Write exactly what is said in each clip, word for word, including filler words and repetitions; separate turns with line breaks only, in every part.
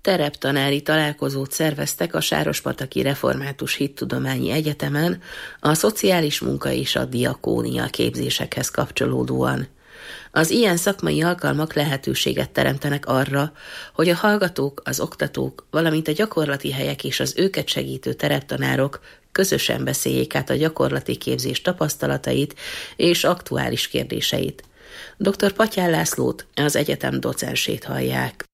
Tereptanári találkozót szerveztek a Sárospataki Református Hittudományi Egyetemen a szociális munka és a diakónia képzésekhez kapcsolódóan. Az ilyen szakmai alkalmak lehetőséget teremtenek arra, hogy a hallgatók, az oktatók, valamint a gyakorlati helyek és az őket segítő tereptanárok közösen beszéljék át a gyakorlati képzés tapasztalatait és aktuális kérdéseit. doktor Patyán Lászlót, az egyetem docensét hallják.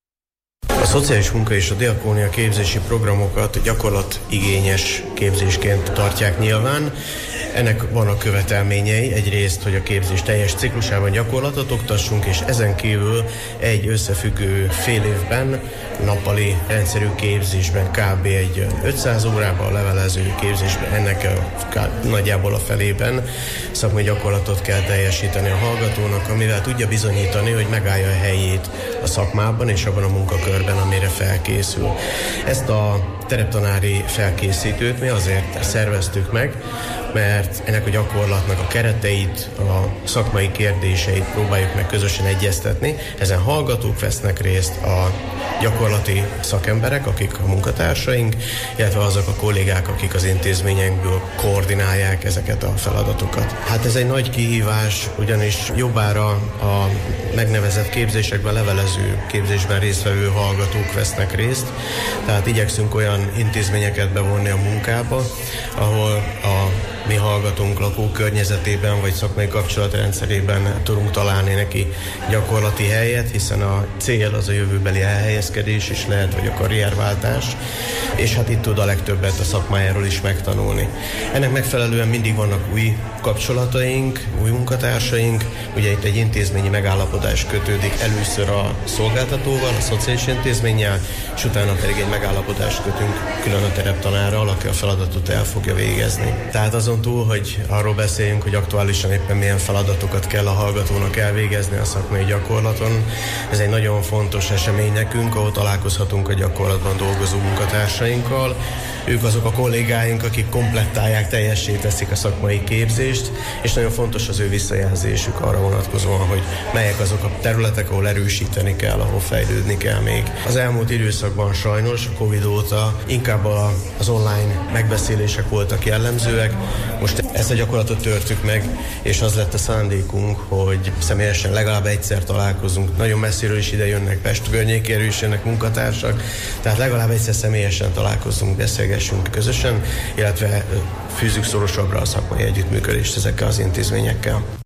A szociális munka és a diakónia képzési programokat gyakorlatigényes képzésként tartják nyilván. Ennek van a követelményei, egyrészt, hogy a képzés teljes ciklusában gyakorlatot oktassunk, és ezen kívül egy összefüggő fél évben, nappali rendszerű képzésben kb. Egy ötszáz órában, a levelező képzésben ennek a, nagyjából a felében szakmai gyakorlatot kell teljesíteni a hallgatónak, amivel tudja bizonyítani, hogy megállja a helyét a szakmában és abban a munkakörben, amire felkészül. Ezt a tereptanári felkészítőt mi azért szerveztük meg, mert ennek a gyakorlatnak a kereteit, a szakmai kérdéseit próbáljuk meg közösen egyeztetni. Ezen hallgatók vesznek részt, a gyakorlati szakemberek, akik a munkatársaink, illetve azok a kollégák, akik az intézményekből koordinálják ezeket a feladatokat. Hát ez egy nagy kihívás, ugyanis jobbára a megnevezett képzésekben, levelező képzésben résztvevő hallgatók vesznek részt, tehát igyekszünk olyan intézményeket bevonni a munkába, ahol a mi hallgatónk lakókörnyezetében vagy szakmai kapcsolatrendszerében tudunk találni neki gyakorlati helyet, hiszen a cél az a jövőbeli elhelyezkedés is lehet, vagy a karrierváltás, és hát itt tud a legtöbbet a szakmájáról is megtanulni. Ennek megfelelően mindig vannak új kapcsolataink, új munkatársaink, ugye itt egy intézményi megállapodás kötődik először a szolgáltatóval, a szociális intézménnyel, és utána pedig egy megállapodást kötünk külön a tereptanárral, aki a feladatot el fogja végezni. Tehát azon túl, hogy arról beszéljünk, hogy aktuálisan éppen milyen feladatokat kell a hallgatónak elvégezni a szakmai gyakorlaton. Ez egy nagyon fontos esemény nekünk, ahol találkozhatunk a gyakorlatban dolgozó munkatársainkkal. Ők azok a kollégáink, akik komplettálják, teljessé teszik a szakmai képzést, és nagyon fontos az ő visszajelzésük arra vonatkozóan, hogy melyek azok a területek, ahol erősíteni kell, ahol fejlődni kell még. Az elmúlt időszakban sajnos, a Covid óta inkább az online megbeszélések voltak jellemzőek. Most ezt a gyakorlatot törtük meg, és az lett a szándékunk, hogy személyesen legalább egyszer találkozunk. Nagyon messziről is ide jönnek, Pest környékéről is jönnek munkatársak, tehát legalább egyszer személyesen találkozunk, beszélgessünk közösen, illetve fűzzük szorosabbra a szakmai együttműködést ezekkel az intézményekkel.